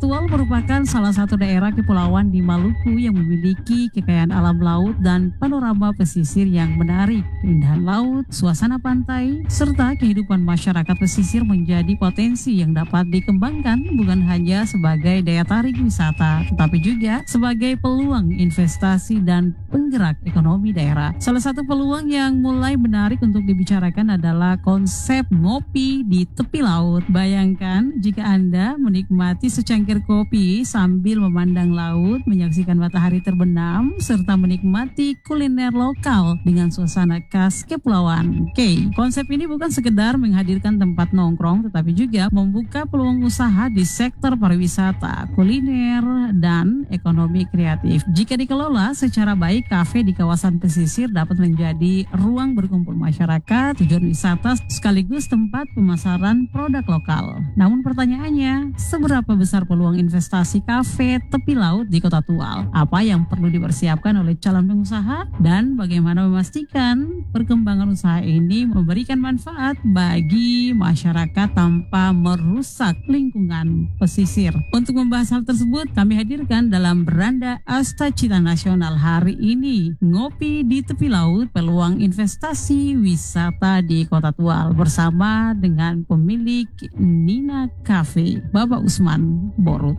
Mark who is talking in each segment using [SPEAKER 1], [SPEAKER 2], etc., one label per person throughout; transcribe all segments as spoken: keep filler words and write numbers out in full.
[SPEAKER 1] Tual merupakan salah satu daerah kepulauan di Maluku yang memiliki kekayaan alam laut dan panorama pesisir yang menarik. Keindahan laut, suasana pantai, serta kehidupan masyarakat pesisir menjadi potensi yang dapat dikembangkan bukan hanya sebagai daya tarik wisata, tetapi juga sebagai peluang investasi dan penggerak ekonomi daerah. Salah satu peluang yang mulai menarik untuk dibicarakan adalah konsep ngopi di tepi laut. Bayangkan jika Anda menikmati secangkir kopi sambil memandang laut, menyaksikan matahari terbenam, serta menikmati kuliner lokal dengan suasana khas Kepulauan K. Konsep ini bukan sekedar menghadirkan tempat nongkrong, tetapi juga membuka peluang usaha di sektor pariwisata, kuliner, dan ekonomi kreatif. Jika dikelola secara baik, kafe di kawasan pesisir dapat menjadi ruang berkumpul masyarakat, tujuan wisata, sekaligus tempat pemasaran produk lokal. Namun pertanyaannya, seberapa besar peluang investasi kafe tepi laut di Kota Tual? Apa yang perlu dipersiapkan oleh calon pengusaha dan bagaimana memastikan perkembangan usaha ini memberikan manfaat bagi masyarakat tanpa merusak lingkungan pesisir? Untuk membahas hal tersebut, kami hadirkan dalam Beranda Asta Cita Nasional hari ini, ngopi di tepi laut, peluang investasi wisata di Kota Tual, bersama dengan pemilik Nina Cafe, Bapak Usman Borut.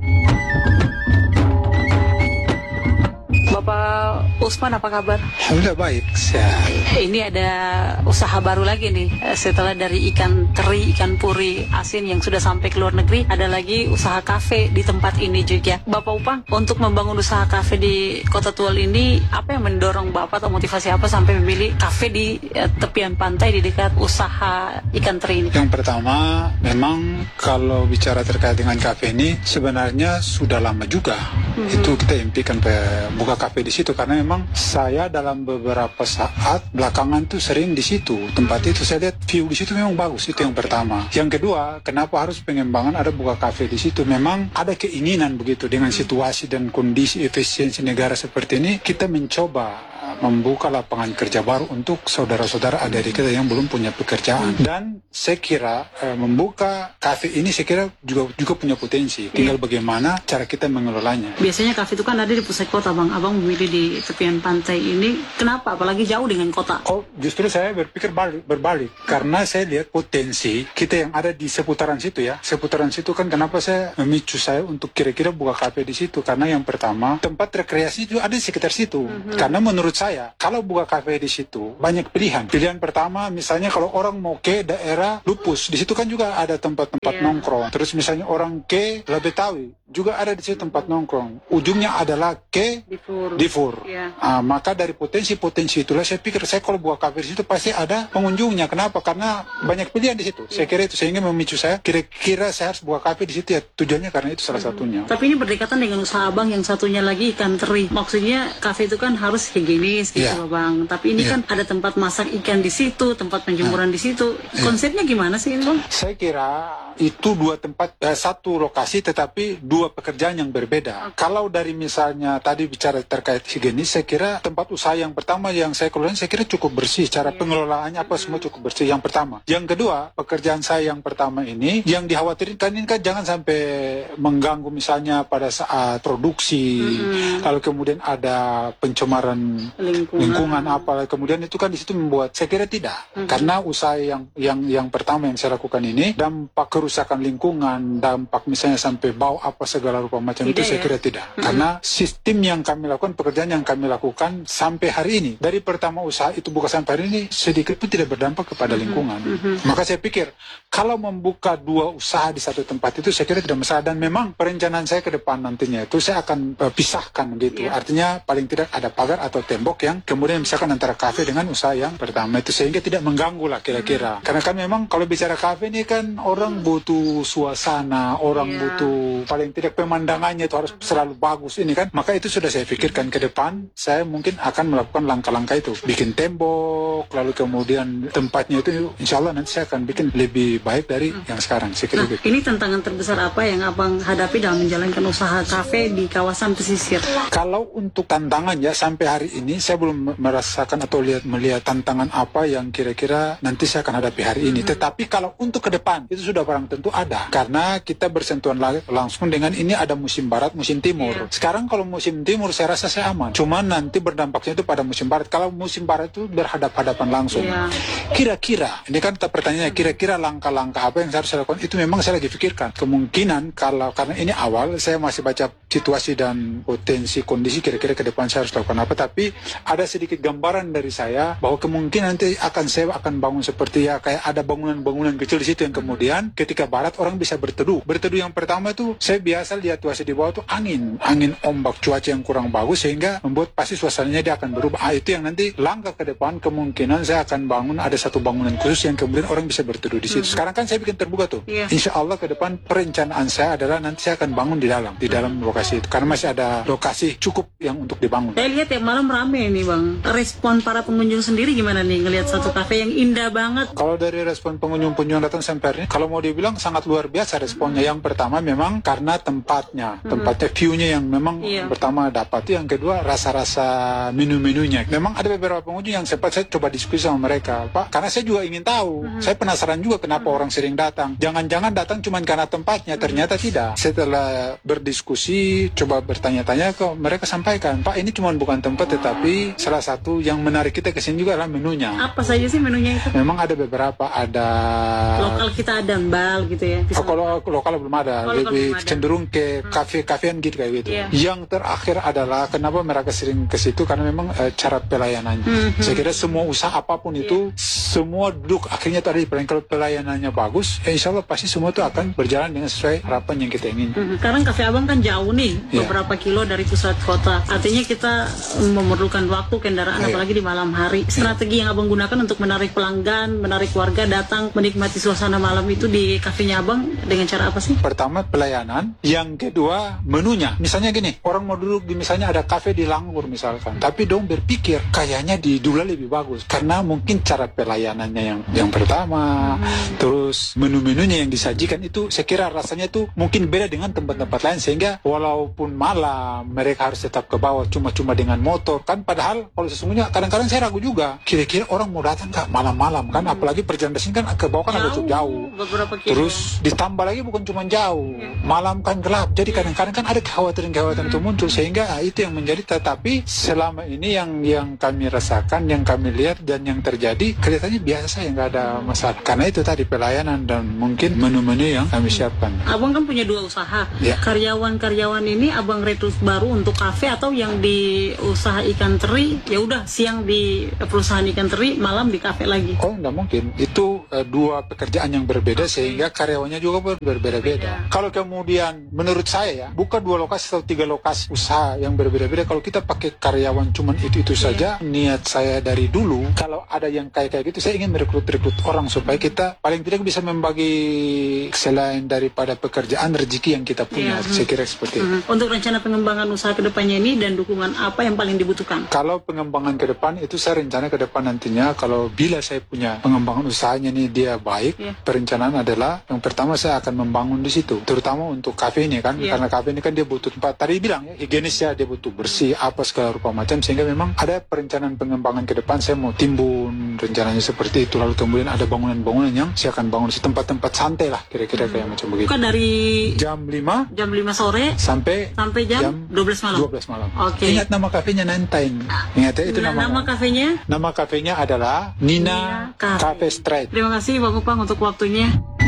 [SPEAKER 2] Bapak Usman, apa kabar?
[SPEAKER 3] Alhamdulillah baik, sehat.
[SPEAKER 2] Ini ada usaha baru lagi nih. Setelah dari ikan teri, ikan puri asin yang sudah sampai ke luar negeri, ada lagi usaha kafe di tempat ini juga. Bapak Upang, untuk membangun usaha kafe di Kota Tual ini, apa yang mendorong Bapak atau motivasi apa sampai memilih kafe di eh, tepian pantai di dekat usaha ikan teri ini?
[SPEAKER 3] Yang pertama, memang kalau bicara terkait dengan kafe ini, sebenarnya sudah lama juga. Mm-hmm. Itu kita impikan buka kafe di situ, karena memang saya dalam beberapa saat belakangan tuh sering di situ. Tempat itu saya lihat view di situ memang bagus, itu yang pertama. Yang kedua, kenapa harus pengembangan ada buka kafe di situ? Memang ada keinginan begitu dengan situasi dan kondisi efisiensi negara seperti ini, kita mencoba membuka lapangan kerja baru untuk saudara-saudara adik kita yang belum punya pekerjaan. Dan saya kira eh, membuka kafe ini saya kira juga juga punya potensi. Tinggal bagaimana cara kita mengelolanya.
[SPEAKER 2] Biasanya kafe itu kan ada di pusat kota, Bang. Abang memilih di tepian pantai ini, kenapa? Apalagi jauh dengan kota.
[SPEAKER 3] Oh, justru saya berpikir balik, berbalik. Karena saya lihat potensi kita yang ada di seputaran situ ya. Seputaran situ kan kenapa saya memicu saya untuk kira-kira buka kafe di situ. Karena yang pertama, tempat rekreasi itu ada di sekitar situ. Mm-hmm. Karena menurut saya, kalau buka kafe di situ, banyak pilihan. Pilihan pertama, misalnya kalau orang mau ke daerah Lupus, di situ kan juga ada tempat-tempat yeah. nongkrong. Terus misalnya orang ke Labetawi, juga ada di situ tempat nongkrong. Ujungnya adalah ke
[SPEAKER 2] Difur.
[SPEAKER 3] Difur.
[SPEAKER 2] Yeah.
[SPEAKER 3] Uh, maka dari potensi-potensi itulah saya pikir saya kalau buka kafe di situ pasti ada pengunjungnya. Kenapa? Karena banyak pilihan di situ. Yeah. Saya kira itu sehingga memicu saya. Kira-kira saya harus buka kafe di situ ya. Tujuannya karena itu salah hmm. satunya.
[SPEAKER 2] Tapi ini berdekatan dengan usaha Abang yang satunya lagi ikan teri. Maksudnya kafe itu kan harus higienis gitu yeah. Bang. Tapi ini yeah. kan ada tempat masak ikan di situ, tempat penjemuran yeah. di situ. Konsepnya yeah. gimana sih ini, Bang?
[SPEAKER 3] Saya kira itu dua tempat, eh, satu lokasi tetapi dua pekerjaan yang berbeda. Okay. Kalau dari misalnya tadi bicara terkait higienis, saya kira tempat usaha yang pertama yang saya kelola saya kira cukup bersih. Cara yeah. pengelolaannya apa mm-hmm. semua cukup bersih. Yang pertama. Yang kedua, pekerjaan saya yang pertama ini yang dikhawatirkan ini kan jangan sampai mengganggu misalnya pada saat produksi, mm-hmm. lalu kemudian ada pencemaran lingkungan, lingkungan apa, kemudian itu kan di situ membuat saya kira tidak. Mm-hmm. Karena usaha yang yang yang pertama yang saya lakukan ini dampak kerusakan lingkungan, dampak misalnya sampai bau apa segala rupa macam tidak, itu saya kira ya? tidak. Mm-hmm. Karena sistem yang kami lakukan, pekerjaan yang kami lakukan sampai hari ini, dari pertama usaha itu buka sampai hari ini, sedikit pun tidak berdampak kepada mm-hmm. lingkungan. Mm-hmm. Maka saya pikir, kalau membuka dua usaha di satu tempat itu, saya kira tidak masalah. Dan memang perencanaan saya ke depan nantinya itu, saya akan uh, pisahkan gitu. Yeah. Artinya paling tidak ada pagar atau tembok yang kemudian misalkan antara kafe dengan usaha yang pertama itu, sehingga tidak mengganggu lah kira-kira. Mm-hmm. Karena kan memang kalau bicara kafe ini kan orang mm-hmm. butuh suasana, orang yeah. butuh paling tidak pemandangannya itu harus selalu bagus ini kan. Maka itu sudah saya pikirkan ke depan, saya mungkin akan melakukan langkah-langkah itu. Bikin tembok, lalu kemudian tempatnya itu insya Allah nanti saya akan bikin lebih baik dari hmm. yang sekarang. Saya kira
[SPEAKER 2] nah, ini tantangan terbesar apa yang Abang hadapi dalam menjalankan usaha kafe di kawasan pesisir?
[SPEAKER 3] Kalau untuk tantangan ya sampai hari ini saya belum merasakan atau lihat melihat tantangan apa yang kira-kira nanti saya akan hadapi hari ini. Hmm. Tetapi kalau untuk ke depan itu sudah barang tentu ada, karena kita bersentuhan langsung dengan ini ada musim barat, musim timur. Yeah. Sekarang kalau musim timur saya rasa saya aman. Cuman nanti berdampaknya itu pada musim barat. Kalau musim barat itu berhadap-hadapan langsung. Yeah. Kira-kira, ini kan pertanyaannya, kira-kira langkah-langkah apa yang harus saya lakukan? Itu memang saya lagi pikirkan. Kemungkinan kalau karena ini awal, saya masih baca situasi dan potensi kondisi kira-kira ke depan saya harus lakukan apa. Tapi ada sedikit gambaran dari saya bahwa kemungkinan nanti akan saya akan bangun seperti ya kayak ada bangunan-bangunan kecil di situ yang kemudian ketika barat orang bisa berteduh. Berteduh yang pertama itu saya biasa lihat situasi di bawah itu angin, angin ombak, cuaca yang kurang bagus sehingga membuat pasti suasananya dia akan berubah. Ah, itu yang nanti langkah ke depan kemungkinan saya akan bangun ada satu bangunan khusus yang kemudian orang bisa berteduh di situ. Sekarang kan saya bikin terbuka tuh. Yeah. Insya Allah ke depan perencanaan saya adalah nanti saya akan bangun di dalam, di dalam lokasi itu karena masih ada lokasi cukup yang untuk dibangun.
[SPEAKER 2] Saya lihat ya malam rame nih Bang. Respon para pengunjung sendiri gimana nih ngelihat satu kafe yang indah banget?
[SPEAKER 3] Kalau dari respon pengunjung-pengunjung datang sampai hari ini, kalau mau dibilang sangat luar biasa responnya. Yang pertama memang karena tempatnya, hmm. tempatnya view-nya yang memang iya. pertama dapat. Yang kedua rasa-rasa menu-menunya. Memang ada beberapa pengunjung yang sempat saya coba diskusi sama mereka, Pak, karena saya juga ingin tahu. Hmm. Saya penasaran juga kenapa hmm. orang sering datang. Jangan-jangan datang cuma karena tempatnya, ternyata hmm. tidak. Setelah berdiskusi, coba bertanya-tanya kok mereka sampaikan, Pak, ini cuma bukan tempat tetapi salah satu yang menarik kita ke sini juga adalah menunya.
[SPEAKER 2] Apa saja sih menunya itu?
[SPEAKER 3] Memang ada beberapa, ada
[SPEAKER 2] lokal kita ada mbal gitu ya.
[SPEAKER 3] Oh, kalau lokal belum ada, oh, lebih ada. Cenderung ke kafe-kafean gitu kayak gitu. Yeah. Yang terakhir adalah kenapa mereka sering ke situ karena memang uh, cara pelayanannya. Mm-hmm. Saya kira semua usaha apapun yeah. itu semua duduk akhirnya itu ada di pelayanan. Kalau pelayanannya bagus, ya insya Allah pasti semua itu akan berjalan dengan sesuai harapan yang kita ingin.
[SPEAKER 2] Mm-hmm. Karena Kafe Abang kan jauh nih, yeah. beberapa kilo dari pusat kota. Artinya kita memerlukan waktu kendaraan yeah. apalagi di malam hari. Strategi yeah. yang Abang gunakan untuk menarik pelanggan, menarik warga datang menikmati suasana malam itu di kafenya Abang dengan cara apa sih?
[SPEAKER 3] Pertama pelayanan, yang kedua menunya. Misalnya gini, orang mau duduk di misalnya ada kafe di Langgur misalkan, tapi dong berpikir kayaknya di Dula lebih bagus karena mungkin cara pelayanannya yang yang pertama, hmm. terus menu-menunya yang disajikan itu saya kira rasanya tuh mungkin beda dengan tempat-tempat lain sehingga walaupun malam mereka harus tetap ke bawah cuma-cuma dengan motor kan, padahal kalau sesungguhnya kadang-kadang saya ragu juga kira-kira orang mau datang nggak malam-malam kan, hmm. apalagi perjalanan sini kan ke bawah kan agak cukup jauh. Terus ditambah lagi bukan cuma jauh, ya. Malam kan gelap, jadi kadang-kadang kan ada kekhawatiran-kekhawatiran hmm. itu muncul sehingga ah, itu yang menjadi. Tetapi selama ini yang yang kami rasakan, yang kami lihat dan yang terjadi kelihatannya biasa ya, nggak ada masalah. Karena itu tadi pelayanan dan mungkin menu-menu yang kami siapkan.
[SPEAKER 2] Abang kan punya dua usaha, ya. Karyawan-karyawan ini Abang rekrut baru untuk kafe atau yang di usaha ikan teri ya udah siang di perusahaan ikan teri, malam di kafe lagi?
[SPEAKER 3] Oh nggak mungkin, itu uh, dua pekerjaan yang berbeda okay. sehingga karyawannya juga ber- berbeda-beda. Kalau kemudian menurut saya ya buka dua lokasi atau tiga lokasi usaha yang berbeda-beda, kalau kita pakai karyawan cuman itu-itu yeah. saja, niat saya dari dulu kalau ada yang kayak-kayak gitu saya ingin merekrut-rekrut orang supaya kita paling tidak bisa membagi selain daripada pekerjaan rezeki yang kita punya. Yeah. Saya kira seperti mm-hmm. itu.
[SPEAKER 2] Untuk rencana pengembangan usaha kedepannya ini dan dukungan apa yang paling dibutuhkan?
[SPEAKER 3] Kalau pengembangan ke depan itu saya rencana ke depan nantinya kalau bila saya punya pengembangan usahanya nih dia baik, yeah. perencanaan adalah yang pertama saya akan membangun di situ, terutama untuk kafe ini kan, yeah. karena kafe ini kan dia butuh tempat. Tadi bilang ya higienis ya, dia butuh bersih apa segala rupa macam, sehingga memang ada perencanaan pengembangan ke depan. Saya mau timbun rencananya seperti itu, lalu kemudian ada bangunan-bangunan yang saya akan bangun di tempat-tempat santai lah kira-kira hmm. kayak macam begitu.
[SPEAKER 2] Bukan dari
[SPEAKER 3] jam lima
[SPEAKER 2] jam lima sore
[SPEAKER 3] sampai
[SPEAKER 2] sampai jam, jam dua belas malam.
[SPEAKER 3] dua belas malam.
[SPEAKER 2] Oke. Okay.
[SPEAKER 3] Ingat nama kafenya Nantine. Ingat ya itu
[SPEAKER 2] nah,
[SPEAKER 3] nama.
[SPEAKER 2] Nama kafenya?
[SPEAKER 3] Nama kafenya adalah Nina, Nina Cafe. Cafe Street.
[SPEAKER 2] Terima kasih Bang Upang untuk waktunya.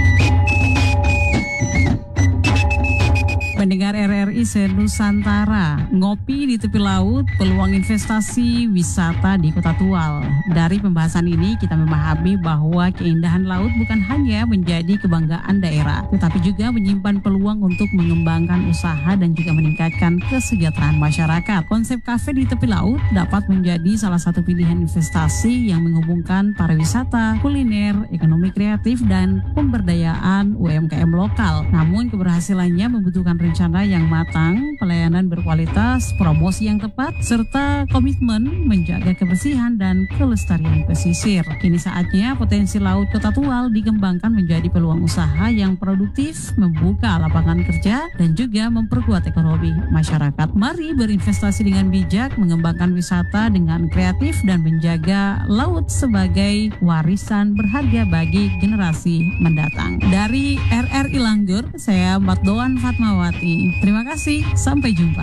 [SPEAKER 1] Pendengar R R I Senusantara, ngopi di tepi laut, peluang investasi wisata di Kota Tual. Dari pembahasan ini kita memahami bahwa keindahan laut bukan hanya menjadi kebanggaan daerah, tetapi juga menyimpan peluang untuk mengembangkan usaha dan juga meningkatkan kesejahteraan masyarakat. Konsep kafe di tepi laut dapat menjadi salah satu pilihan investasi yang menghubungkan pariwisata, kuliner, ekonomi kreatif, dan pemberdayaan U M K M lokal. Namun keberhasilannya membutuhkan rencana rencana yang matang, pelayanan berkualitas, promosi yang tepat, serta komitmen menjaga kebersihan dan kelestarian pesisir. Kini saatnya potensi laut Kota Tual dikembangkan menjadi peluang usaha yang produktif, membuka lapangan kerja, dan juga memperkuat ekonomi masyarakat. Mari berinvestasi dengan bijak, mengembangkan wisata dengan kreatif, dan menjaga laut sebagai warisan berharga bagi generasi mendatang. Dari R R I Langgur, saya Matdoan Fatmawati. Terima kasih, sampai jumpa.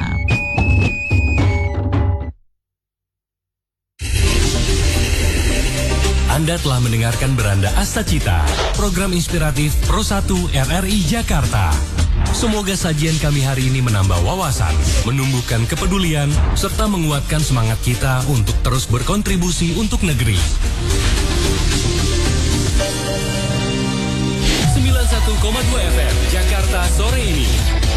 [SPEAKER 4] Anda telah mendengarkan Beranda Asta Cita, program inspiratif Pro satu R R I Jakarta. Semoga sajian kami hari ini menambah wawasan, menumbuhkan kepedulian, serta menguatkan semangat kita untuk terus berkontribusi untuk negeri. sembilan puluh satu koma dua F M Jakarta sore ini.